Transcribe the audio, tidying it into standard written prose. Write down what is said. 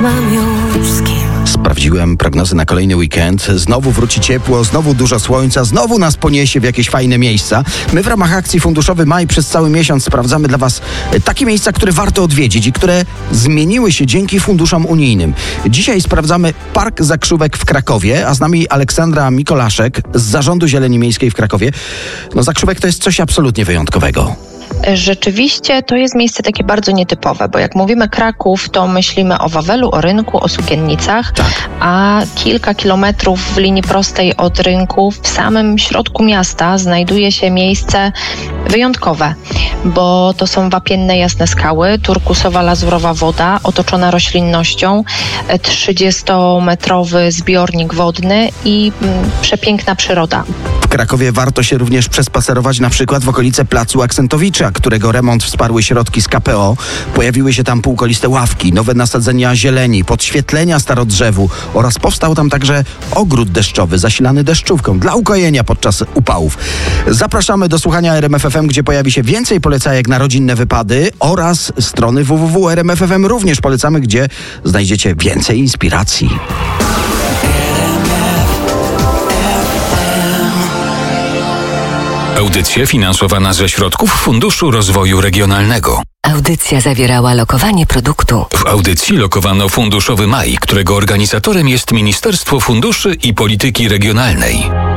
mam już z kim. Sprawdziłem prognozy na kolejny weekend. Znowu wróci ciepło, znowu dużo słońca, znowu nas poniesie w jakieś fajne miejsca. My w ramach akcji Funduszowy Maj przez cały miesiąc sprawdzamy dla Was takie miejsca, które warto odwiedzić i które zmieniły się dzięki funduszom unijnym. Dzisiaj sprawdzamy Park Zakrzówek w Krakowie, a z nami Aleksandra Mikolaszek z Zarządu Zieleni Miejskiej w Krakowie. No, Zakrzówek to jest coś absolutnie wyjątkowego. Rzeczywiście to jest miejsce takie bardzo nietypowe, bo jak mówimy Kraków, to myślimy o Wawelu, o rynku, o sukiennicach, a kilka kilometrów w linii prostej od rynku, w samym środku miasta znajduje się miejsce wyjątkowe, bo to są wapienne jasne skały, turkusowa lazurowa woda otoczona roślinnością, 30-metrowy zbiornik wodny i przepiękna przyroda. W Krakowie warto się również przespacerować na przykład w okolice Placu Aksentowicza, którego remont wsparły środki z KPO. Pojawiły się tam półkoliste ławki, nowe nasadzenia zieleni, podświetlenia starodrzewu oraz powstał tam także ogród deszczowy zasilany deszczówką dla ukojenia podczas upałów. Zapraszamy do słuchania RMF FM, gdzie pojawi się więcej polecajek na rodzinne wypady oraz strony www.rmf.fm również polecamy, gdzie znajdziecie więcej inspiracji. Audycja finansowana ze środków Funduszu Rozwoju Regionalnego. Audycja zawierała lokowanie produktu. W audycji lokowano Funduszowy Maj, którego organizatorem jest Ministerstwo Funduszy i Polityki Regionalnej.